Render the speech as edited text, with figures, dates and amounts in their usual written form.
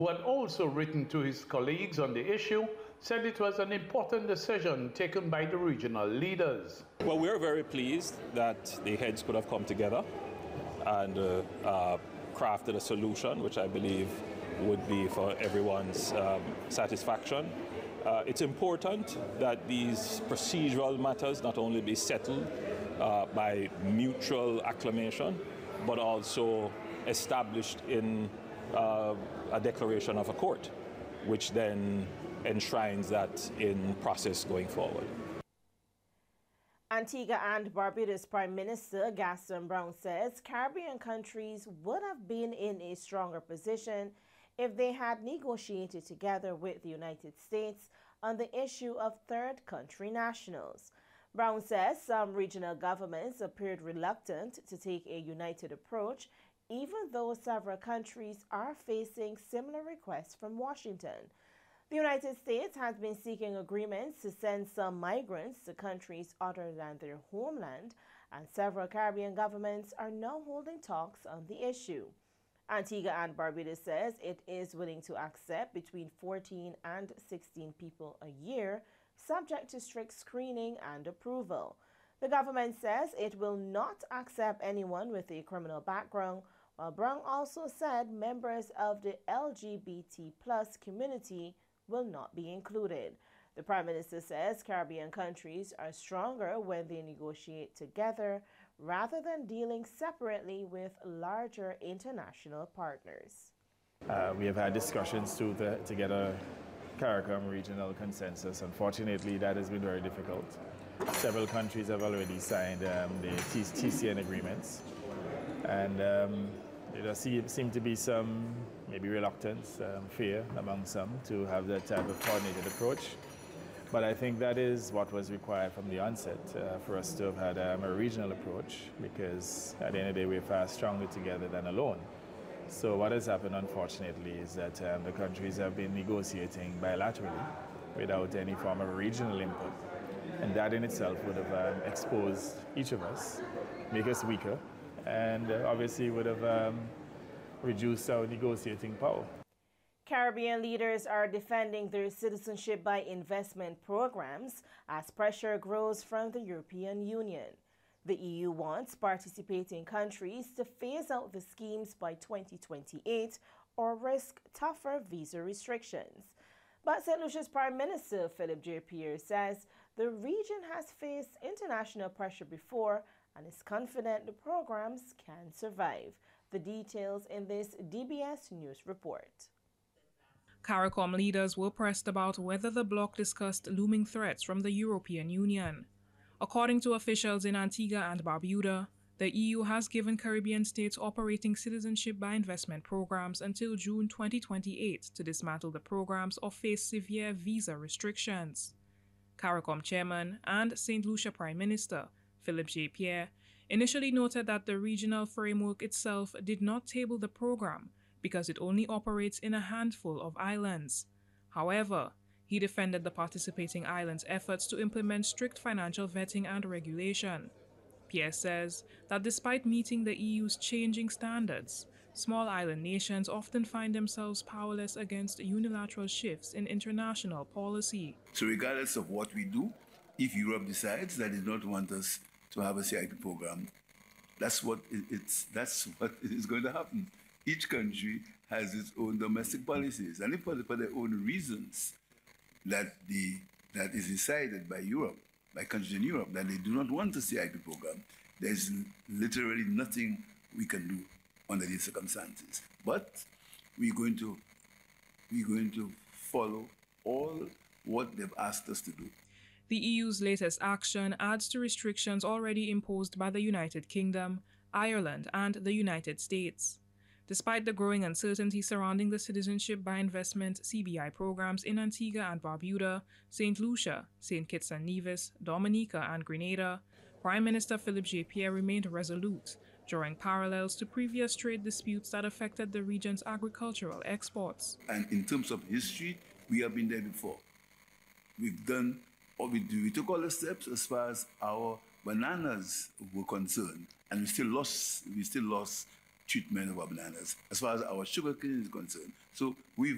who had also written to his colleagues on the issue, said it was an important decision taken by the regional leaders. Well, we're very pleased that the heads could have come together and crafted a solution which I believe would be for everyone's satisfaction. It's important that these procedural matters not only be settled by mutual acclamation, but also established in a declaration of a court, which then enshrines that in process going forward. Antigua and Barbuda's Prime Minister Gaston Browne says Caribbean countries would have been in a stronger position if they had negotiated together with the United States on the issue of third country nationals. Browne says some regional governments appeared reluctant to take a united approach, even though several countries are facing similar requests from Washington. The United States has been seeking agreements to send some migrants to countries other than their homeland, and several Caribbean governments are now holding talks on the issue. Antigua and Barbuda says it is willing to accept between 14 and 16 people a year, subject to strict screening and approval. The government says it will not accept anyone with a criminal background, while Browne also said members of the LGBT+ community will not be included. The Prime Minister says Caribbean countries are stronger when they negotiate together rather than dealing separately with larger international partners. We have had discussions to get a CARICOM regional consensus. Unfortunately, that has been very difficult. Several countries have already signed the TCN agreements, and there seemed to be some maybe reluctance, fear among some to have that type of coordinated approach. But I think that is what was required from the onset for us to have had a regional approach, because at the end of the day, we're far stronger together than alone. So what has happened, unfortunately, is that the countries have been negotiating bilaterally without any form of regional input. And that in itself would have exposed each of us, make us weaker, and obviously would have reduced our negotiating power. Caribbean leaders are defending their citizenship by investment programs as pressure grows from the European Union. The EU wants participating countries to phase out the schemes by 2028 or risk tougher visa restrictions. But St. Lucia's Prime Minister Philip J. Pierre says the region has faced international pressure before and is confident the programs can survive. The details in this DBS News report. CARICOM leaders were pressed about whether the bloc discussed looming threats from the European Union. According to officials in Antigua and Barbuda, the EU has given Caribbean states operating citizenship by investment programs until June 2028 to dismantle the programs or face severe visa restrictions. CARICOM chairman and St. Lucia Prime Minister Philip J. Pierre initially noted that the regional framework itself did not table the program because it only operates in a handful of islands. However, he defended the participating islands' efforts to implement strict financial vetting and regulation. Pierre says that despite meeting the EU's changing standards, small island nations often find themselves powerless against unilateral shifts in international policy. So regardless of what we do, if Europe decides that they don't want us to have a CIP program, that's what is going to happen. Each country has its own domestic policies, and if for their own reasons that is decided by Europe, by countries in Europe, that they do not want a CIP program, there's literally nothing we can do under these circumstances. But we're going to follow all what they've asked us to do. The EU's latest action adds to restrictions already imposed by the United Kingdom, Ireland, and the United States. Despite the growing uncertainty surrounding the citizenship by investment CBI programs in Antigua and Barbuda, St. Lucia, St. Kitts and Nevis, Dominica, and Grenada, Prime Minister Philip J. Pierre remained resolute, drawing parallels to previous trade disputes that affected the region's agricultural exports. And in terms of history, we have been there before. We've done what we do. We took all the steps as far as our bananas were concerned, and we still lost treatment of our bananas as far as our sugarcane is concerned. So we've